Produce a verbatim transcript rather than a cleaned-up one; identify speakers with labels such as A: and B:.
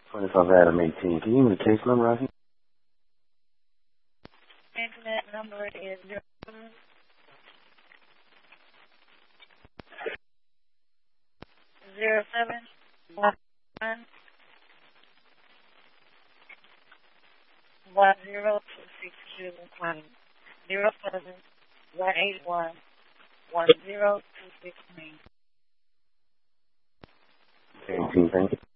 A: twenty-five Adam eighteen. Can you give me the case number out here?
B: Internet number is zero zero seven one one one zero two six two one zero seven one eight one one zero two six nine.
A: eighteen, thank you.